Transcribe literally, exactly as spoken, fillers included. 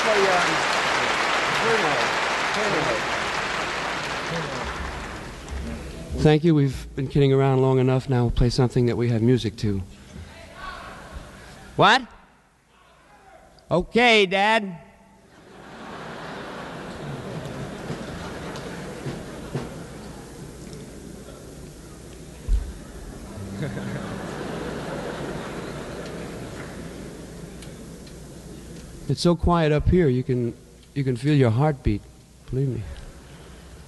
a um, turnout. Turnout. Thank you. We've been kidding around long enough. Now we'll play something that we have music to. What? Okay, Dad. It's so quiet up here, you can you can feel your heartbeat, believe me.